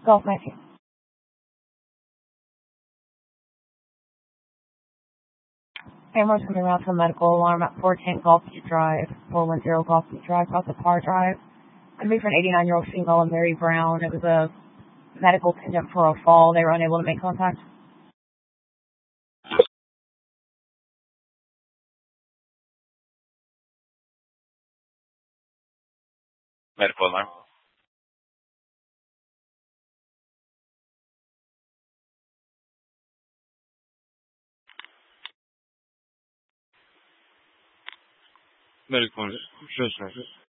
Golf 19. Cameras coming around to a medical alarm at 410 Golf Beach Drive, 410 Golf Beach Drive, across the Par Drive. Going to be for an 89-year-old female, Mary Brown. It was a medical attendant for a fall. They were unable to make contact. Medical alarm. Medical alarm.